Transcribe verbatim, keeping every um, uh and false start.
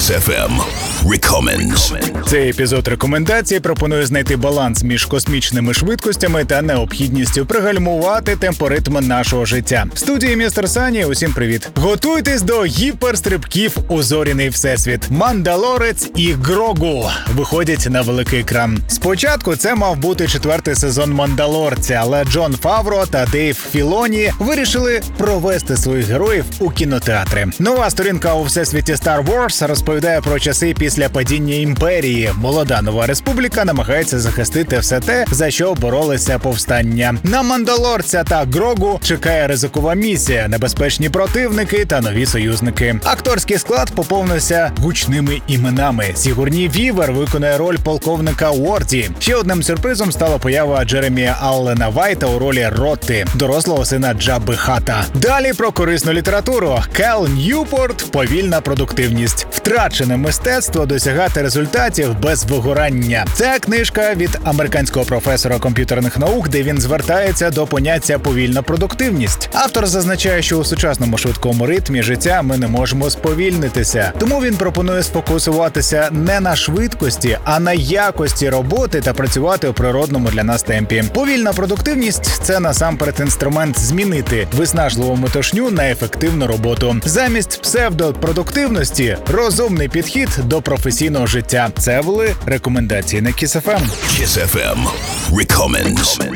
Kiss еф ем Recommends. Цей епізод рекомендацій пропонує знайти баланс між космічними швидкостями та необхідністю пригальмувати темпоритм нашого життя. В студії містер Сані, усім привіт. Готуйтесь до гіперстрибків у зоряний всесвіт. Мандалорець і Грогу виходять на великий екран. Спочатку це мав бути четвертий сезон Мандалорця, але Джон Фавро та Дейв Філоні вирішили провести своїх героїв у кінотеатри. Нова сторінка у всесвіті Star Wars розповідає про часи після падіння імперії. Молода нова республіка намагається захистити все те, за що боролися повстання. На Мандалорця та Грогу чекає ризикова місія, небезпечні противники та нові союзники. Акторський склад поповнився гучними іменами. Сігурні Вівер виконує роль полковника Уорді. Ще одним сюрпризом стала поява Джеремія Аллена Вайта у ролі Ротти, дорослого сина Джабби Хата. Далі про корисну літературу. Кел Ньюпорт «Повільна продуктивність». Втрачене мистецтво досягати результатів без вигорання. Це книжка від американського професора комп'ютерних наук, де він звертається до поняття «повільна продуктивність». Автор зазначає, що у сучасному швидкому ритмі життя ми не можемо сповільнитися. Тому він пропонує сфокусуватися не на швидкості, а на якості роботи та працювати у природному для нас темпі. Повільна продуктивність – це насамперед інструмент змінити виснажливу метушню на ефективну роботу. Замість псевдопродуктивності – розумний підхід до професійного життя. Це були рекомендації на Kiss еф ем. Kiss еф ем Recommends.